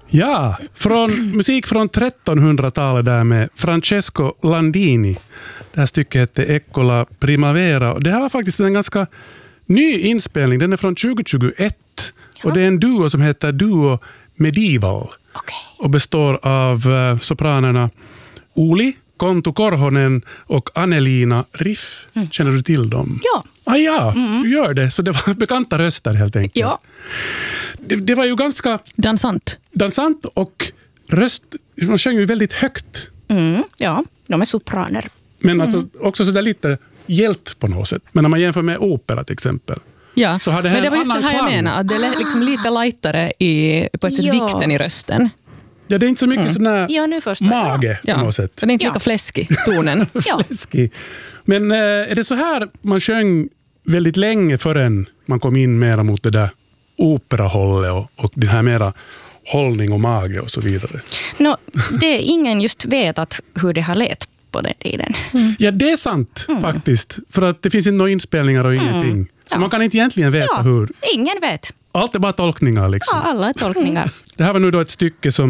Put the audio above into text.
Ja, musik från 1300-talet där med Francesco Landini. Det här stycket hette Eccola Primavera. Det här var faktiskt en ganska ny inspelning. Den är från 2021. Och det är en duo som heter Duo Medieval. Och består av sopranerna Uli Kontu Korhonen och Annelina Riff. Känner du till dem? Ja. Du gör det. Så det var bekanta röster helt enkelt. Ja. Det var ju ganska dansant och röst. Man sjöng ju väldigt högt. Ja, de är sopraner. Men alltså också så där lite hjält på något sätt. Men när man jämför med opera till exempel. Ja, så hade men det var just det här klang. jag menar. Att det är liksom lite lightare på ett sätt vikten i rösten. Ja, det är inte så mycket sån där mage på något sätt. Det är inte lika fläskig tonen. Fläskig. Men är det så här man sjöng väldigt länge förrän man kom in mera mot det där operahållet och det här mera hållning och mage och så vidare? Det är ingen just vet hur det har lät på den tiden. Ja, det är sant faktiskt. För att det finns inte några inspelningar och ingenting. Så man kan inte egentligen veta hur. Ingen vet. Allt är bara tolkningar liksom. Ja, alla är tolkningar. Det här var nu då ett stycke som